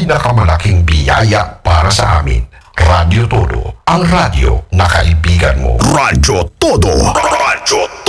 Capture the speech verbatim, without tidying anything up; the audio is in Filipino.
pinakamalaking biyaya para sa amin. Radyo Todo, ang radyo na kaibigan mo. Radyo Todo. Radyo